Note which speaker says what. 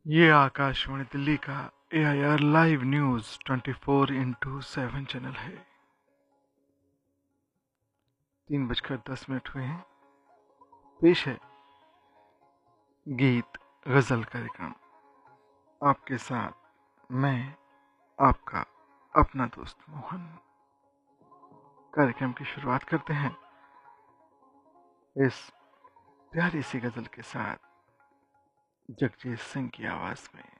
Speaker 1: ये आकाशवाणी दिल्ली का AIR live news 24x7 channel है। 3:10 हुए हैं। पेश है गीत गजल कार्यक्रम। आपके साथ मैं आपका अपना दोस्त मोहन। कार्यक्रम की शुरुआत करते हैं इस प्यारी सी गजल के साथ, जगजीत सिंह की आवाज में।